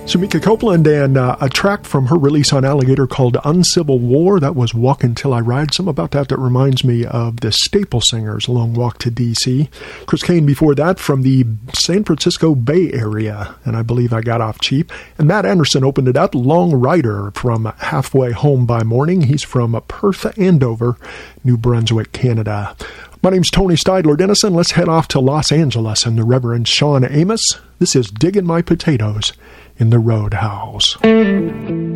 Sumika Copeland and a track from her release on Alligator called Uncivil War. That was Walk Until I Ride. Some about that reminds me of the Staple Singers' Long Walk to D.C. Chris Kane before that from the San Francisco Bay Area, and I believe I got off cheap. And Matt Anderson opened it up, Long Rider from Halfway Home by Morning. He's from Perth, Andover, New Brunswick, Canada. My name's Tony Steidler Dennison. Let's head off to Los Angeles and the Reverend Sean Amos. This is Digging My Potatoes in the Roadhouse.